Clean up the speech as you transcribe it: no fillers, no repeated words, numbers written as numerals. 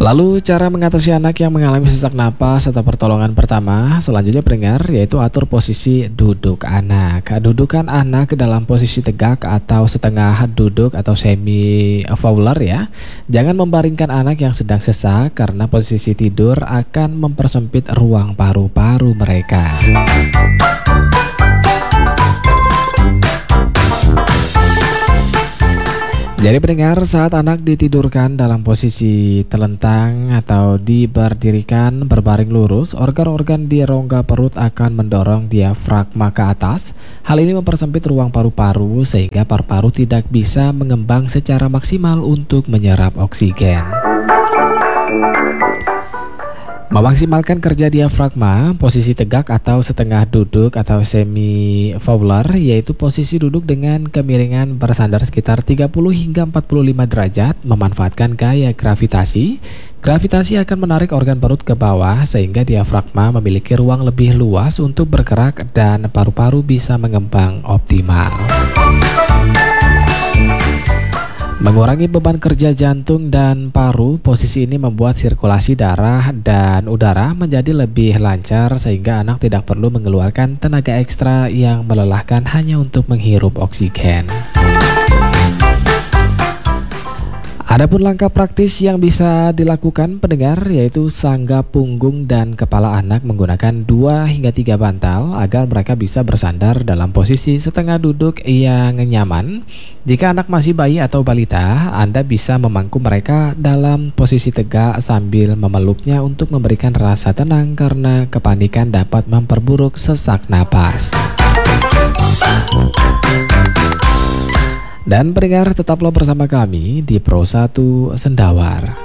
Lalu cara mengatasi anak yang mengalami sesak napas atau pertolongan pertama selanjutnya pendengar yaitu atur posisi duduk anak. Dudukan anak dalam posisi tegak atau setengah duduk atau semi fowler ya. Jangan membaringkan anak yang sedang sesak karena posisi tidur akan mempersempit ruang paru-paru mereka. Jadi pendengar, saat anak ditidurkan dalam posisi telentang atau diberdirikan berbaring lurus, organ-organ di rongga perut akan mendorong diafragma ke atas. Hal ini mempersempit ruang paru-paru sehingga paru-paru tidak bisa mengembang secara maksimal untuk menyerap oksigen. Memaksimalkan kerja diafragma, posisi tegak atau setengah duduk atau semi fowler yaitu posisi duduk dengan kemiringan bersandar sekitar 30 hingga 45 derajat, memanfaatkan gaya gravitasi. Gravitasi akan menarik organ perut ke bawah sehingga diafragma memiliki ruang lebih luas untuk bergerak dan paru-paru bisa mengembang optimal. Mengurangi beban kerja jantung dan paru, posisi ini membuat sirkulasi darah dan udara menjadi lebih lancar sehingga anak tidak perlu mengeluarkan tenaga ekstra yang melelahkan hanya untuk menghirup oksigen. Adapun langkah praktis yang bisa dilakukan pendengar yaitu sanggah punggung dan kepala anak menggunakan 2 hingga 3 bantal agar mereka bisa bersandar dalam posisi setengah duduk yang nyaman. Jika anak masih bayi atau balita, Anda bisa memangku mereka dalam posisi tegak sambil memeluknya untuk memberikan rasa tenang karena kepanikan dapat memperburuk sesak napas. Dan pendengar, tetaplah bersama kami di Pro 1 Sendawar.